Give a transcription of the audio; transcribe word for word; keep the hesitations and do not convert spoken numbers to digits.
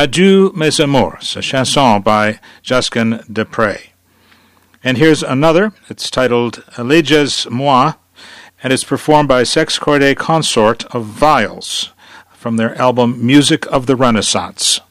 Adieu Mes Amours, a chanson by Josquin des Prez. And here's another. It's titled Alleges-moi, and it's performed by Sex Corde Consort of Viols from their album Music of the Renaissance.